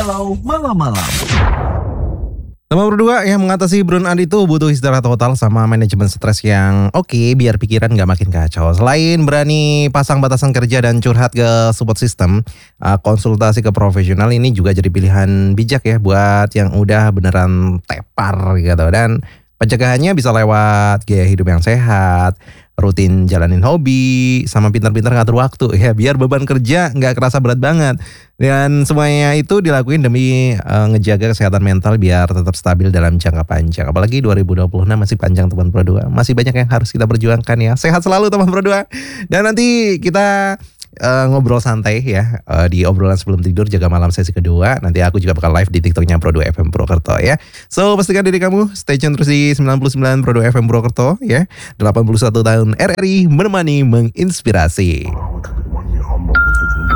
Galau Malam-Malam. Teman berdua yang mengatasi burnout itu butuh istirahat total sama manajemen stres yang oke biar pikiran gak makin kacau. Selain berani pasang batasan kerja dan curhat ke support system, konsultasi ke profesional ini juga jadi pilihan bijak ya buat yang udah beneran tepar gitu. Dan pencegahannya bisa lewat gaya hidup yang sehat, rutin jalanin hobi, sama pintar-pintar ngatur waktu ya biar beban kerja nggak kerasa berat banget. Dan semuanya itu dilakuin demi ngejaga kesehatan mental biar tetap stabil dalam jangka panjang. Apalagi 2026 masih panjang teman berdua, masih banyak yang harus kita perjuangkan ya. Sehat selalu teman berdua. Dan nanti kita ngobrol santai ya di obrolan sebelum tidur jaga malam sesi kedua. Nanti aku juga bakal live di TikToknya Pro2 FM Purwokerto ya. So pastikan diri kamu stay tune terus di 99 Pro2 FM Purwokerto ya. 81 tahun RRI menemani menginspirasi.